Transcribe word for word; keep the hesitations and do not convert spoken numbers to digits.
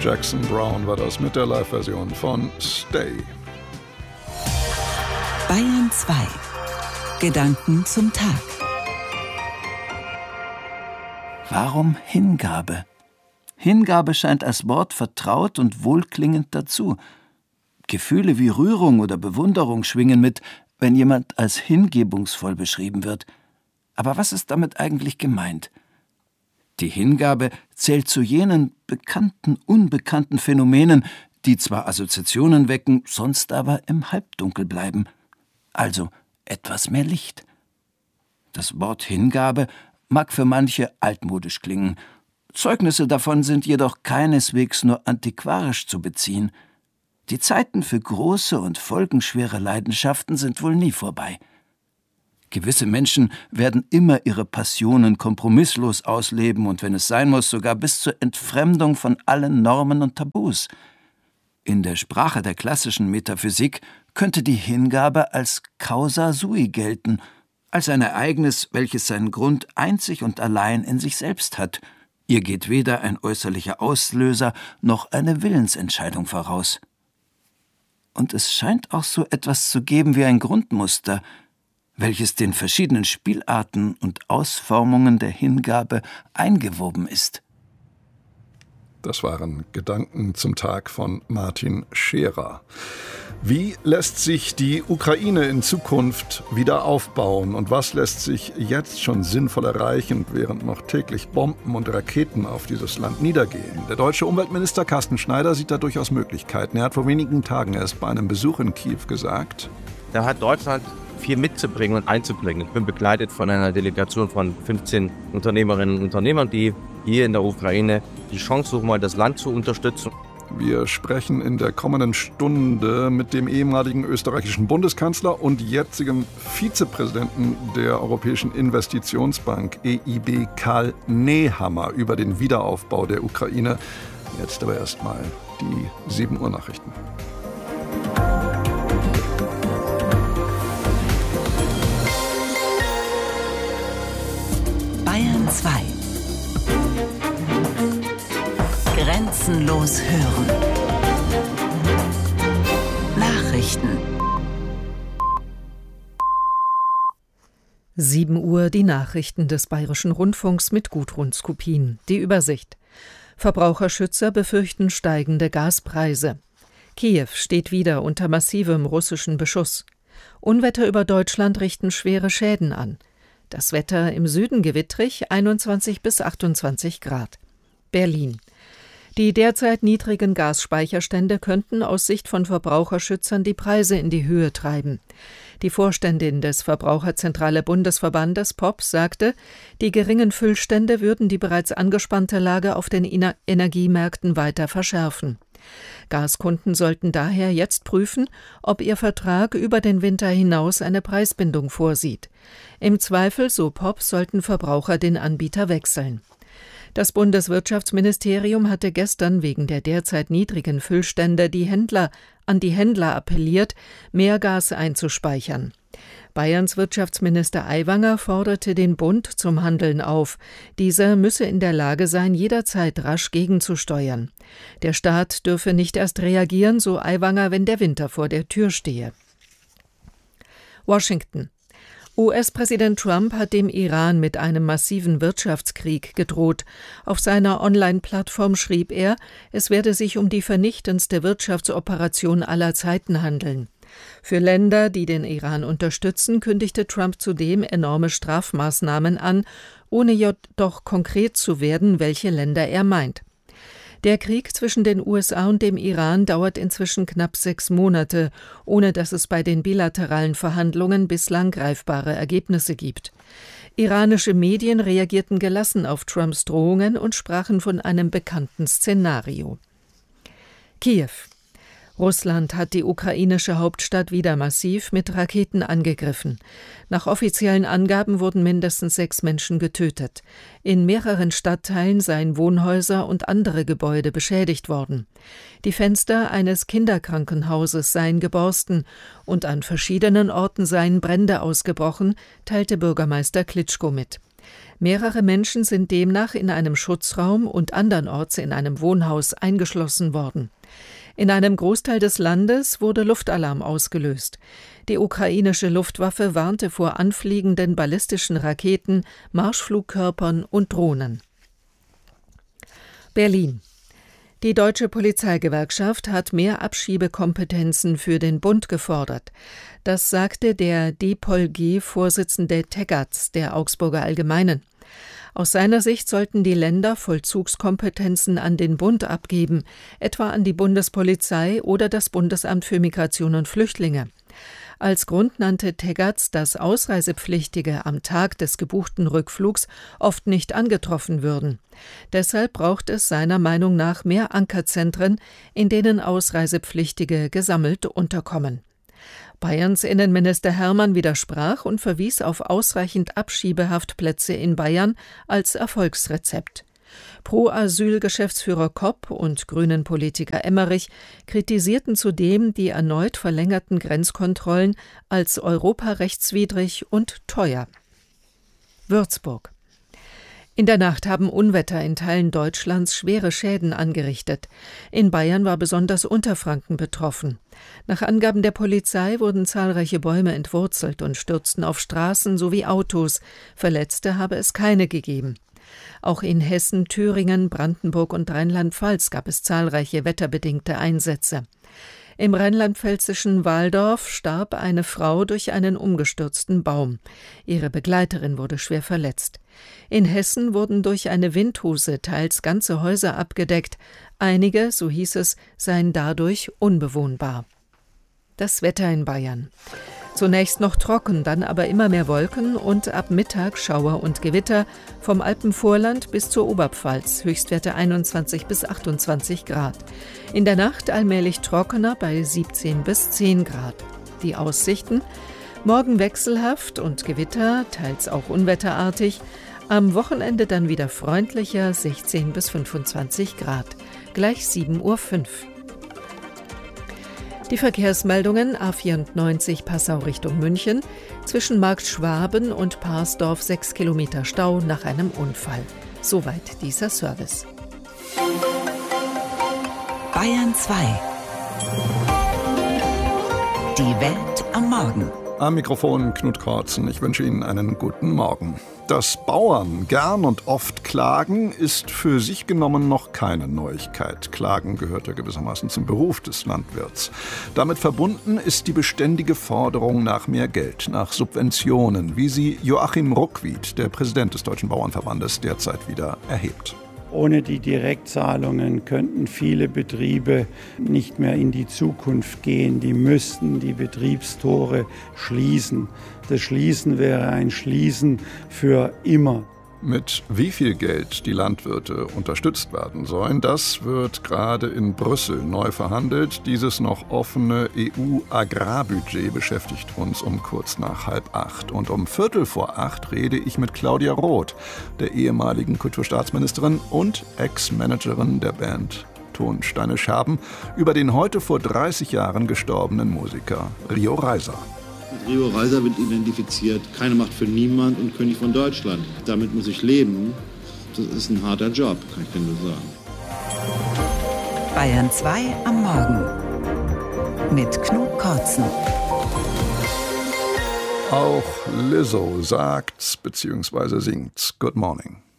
Jackson Browne war das mit der Live-Version von Stay. Bayern zwei. Gedanken zum Tag. Warum Hingabe? Hingabe scheint als Wort vertraut und wohlklingend dazu. Gefühle wie Rührung oder Bewunderung schwingen mit, wenn jemand als hingebungsvoll beschrieben wird. Aber was ist damit eigentlich gemeint? Die Hingabe zählt zu jenen bekannten, unbekannten Phänomenen, die zwar Assoziationen wecken, sonst aber im Halbdunkel bleiben. Also etwas mehr Licht. Das Wort Hingabe mag für manche altmodisch klingen. Zeugnisse davon sind jedoch keineswegs nur antiquarisch zu beziehen. Die Zeiten für große und folgenschwere Leidenschaften sind wohl nie vorbei. Gewisse Menschen werden immer ihre Passionen kompromisslos ausleben und, wenn es sein muss, sogar bis zur Entfremdung von allen Normen und Tabus. In der Sprache der klassischen Metaphysik könnte die Hingabe als causa sui gelten, als ein Ereignis, welches seinen Grund einzig und allein in sich selbst hat. Ihr geht weder ein äußerlicher Auslöser noch eine Willensentscheidung voraus. Und es scheint auch so etwas zu geben wie ein Grundmuster, welches den verschiedenen Spielarten und Ausformungen der Hingabe eingewoben ist. Das waren Gedanken zum Tag von Martin Scherer. Wie lässt sich die Ukraine in Zukunft wieder aufbauen und was lässt sich jetzt schon sinnvoll erreichen, während noch täglich Bomben und Raketen auf dieses Land niedergehen? Der deutsche Umweltminister Carsten Schneider sieht da durchaus Möglichkeiten. Er hat vor wenigen Tagen erst bei einem Besuch in Kiew gesagt: Da hat Deutschland viel mitzubringen und einzubringen. Ich bin begleitet von einer Delegation von fünfzehn Unternehmerinnen und Unternehmern, die hier in der Ukraine die Chance suchen, mal das Land zu unterstützen. Wir sprechen in der kommenden Stunde mit dem ehemaligen österreichischen Bundeskanzler und jetzigen Vizepräsidenten der Europäischen Investitionsbank E I B, Karl Nehammer, über den Wiederaufbau der Ukraine. Jetzt aber erstmal die sieben Uhr Nachrichten. Bayern zwei. Grenzenlos hören. Nachrichten. sieben Uhr die Nachrichten des Bayerischen Rundfunks mit Gudrun Skupin. Die Übersicht. Verbraucherschützer befürchten steigende Gaspreise. Kiew steht wieder unter massivem russischen Beschuss. Unwetter über Deutschland richten schwere Schäden an. Das Wetter im Süden gewittrig, einundzwanzig bis achtundzwanzig Grad. Berlin. Die derzeit niedrigen Gasspeicherstände könnten aus Sicht von Verbraucherschützern die Preise in die Höhe treiben. Die Vorständin des Verbraucherzentrale Bundesverbandes P O P sagte, die geringen Füllstände würden die bereits angespannte Lage auf den Energiemärkten weiter verschärfen. Gaskunden sollten daher jetzt prüfen, ob ihr Vertrag über den Winter hinaus eine Preisbindung vorsieht. Im Zweifel, so P O P, sollten Verbraucher den Anbieter wechseln. Das Bundeswirtschaftsministerium hatte gestern wegen der derzeit niedrigen Füllstände die Händler an die Händler appelliert, mehr Gas einzuspeichern. Bayerns Wirtschaftsminister Aiwanger forderte den Bund zum Handeln auf. Dieser müsse in der Lage sein, jederzeit rasch gegenzusteuern. Der Staat dürfe nicht erst reagieren, so Aiwanger, wenn der Winter vor der Tür stehe. Washington. U S-Präsident Trump hat dem Iran mit einem massiven Wirtschaftskrieg gedroht. Auf seiner Online-Plattform schrieb er, es werde sich um die vernichtendste Wirtschaftsoperation aller Zeiten handeln. Für Länder, die den Iran unterstützen, kündigte Trump zudem enorme Strafmaßnahmen an, ohne jedoch konkret zu werden, welche Länder er meint. Der Krieg zwischen den U S A und dem Iran dauert inzwischen knapp sechs Monate, ohne dass es bei den bilateralen Verhandlungen bislang greifbare Ergebnisse gibt. Iranische Medien reagierten gelassen auf Trumps Drohungen und sprachen von einem bekannten Szenario. Kiew. Russland hat die ukrainische Hauptstadt wieder massiv mit Raketen angegriffen. Nach offiziellen Angaben wurden mindestens sechs Menschen getötet. In mehreren Stadtteilen seien Wohnhäuser und andere Gebäude beschädigt worden. Die Fenster eines Kinderkrankenhauses seien geborsten und an verschiedenen Orten seien Brände ausgebrochen, teilte Bürgermeister Klitschko mit. Mehrere Menschen sind demnach in einem Schutzraum und andernorts in einem Wohnhaus eingeschlossen worden. In einem Großteil des Landes wurde Luftalarm ausgelöst. Die ukrainische Luftwaffe warnte vor anfliegenden ballistischen Raketen, Marschflugkörpern und Drohnen. Berlin. Die Deutsche Polizeigewerkschaft hat mehr Abschiebekompetenzen für den Bund gefordert. Das sagte der D P O L G-Vorsitzende Teggerts der Augsburger Allgemeinen. Aus seiner Sicht sollten die Länder Vollzugskompetenzen an den Bund abgeben, etwa an die Bundespolizei oder das Bundesamt für Migration und Flüchtlinge. Als Grund nannte Teggerts, dass Ausreisepflichtige am Tag des gebuchten Rückflugs oft nicht angetroffen würden. Deshalb braucht es seiner Meinung nach mehr Ankerzentren, in denen Ausreisepflichtige gesammelt unterkommen. Bayerns Innenminister Hermann widersprach und verwies auf ausreichend Abschiebehaftplätze in Bayern als Erfolgsrezept. Pro-Asyl-Geschäftsführer Kopp und Grünen-Politiker Emmerich kritisierten zudem die erneut verlängerten Grenzkontrollen als europarechtswidrig und teuer. Würzburg. In der Nacht haben Unwetter in Teilen Deutschlands schwere Schäden angerichtet. In Bayern war besonders Unterfranken betroffen. Nach Angaben der Polizei wurden zahlreiche Bäume entwurzelt und stürzten auf Straßen sowie Autos. Verletzte habe es keine gegeben. Auch in Hessen, Thüringen, Brandenburg und Rheinland-Pfalz gab es zahlreiche wetterbedingte Einsätze. Im rheinland-pfälzischen Waldorf starb eine Frau durch einen umgestürzten Baum. Ihre Begleiterin wurde schwer verletzt. In Hessen wurden durch eine Windhuse teils ganze Häuser abgedeckt. Einige, so hieß es, seien dadurch unbewohnbar. Das Wetter in Bayern. Zunächst noch trocken, dann aber immer mehr Wolken und ab Mittag Schauer und Gewitter vom Alpenvorland bis zur Oberpfalz, Höchstwerte einundzwanzig bis achtundzwanzig Grad. In der Nacht allmählich trockener bei siebzehn bis zehn Grad. Die Aussichten: morgen wechselhaft und Gewitter, teils auch unwetterartig, am Wochenende dann wieder freundlicher, sechzehn bis fünfundzwanzig Grad, gleich sieben Uhr fünf. Die Verkehrsmeldungen: A vierundneunzig Passau Richtung München, zwischen Markt Schwaben und Parsdorf sechs Kilometer Stau nach einem Unfall. Soweit dieser Service. Bayern zwei. Die Welt am Morgen. Am Mikrofon Knut Kortzen. Ich wünsche Ihnen einen guten Morgen. Dass Bauern gern und oft klagen, ist für sich genommen noch keine Neuigkeit. Klagen gehört ja gewissermaßen zum Beruf des Landwirts. Damit verbunden ist die beständige Forderung nach mehr Geld, nach Subventionen, wie sie Joachim Ruckwied, der Präsident des Deutschen Bauernverbandes, derzeit wieder erhebt. Ohne die Direktzahlungen könnten viele Betriebe nicht mehr in die Zukunft gehen. Die müssten die Betriebstore schließen. Das Schließen wäre ein Schließen für immer. Mit wie viel Geld die Landwirte unterstützt werden sollen, das wird gerade in Brüssel neu verhandelt. Dieses noch offene E U-Agrarbudget beschäftigt uns um kurz nach halb acht. Und um Viertel vor acht rede ich mit Claudia Roth, der ehemaligen Kulturstaatsministerin und Ex-Managerin der Band Tonsteine Scherben, über den heute vor dreißig Jahren gestorbenen Musiker Rio Reiser. Rio Reiser wird identifiziert, keine Macht für niemand und König von Deutschland. Damit muss ich leben. Das ist ein harter Job, kann ich dir nur sagen. Bayern zwei am Morgen mit Knut Kortzen. Auch Lizzo sagt's bzw. singt's. Good morning.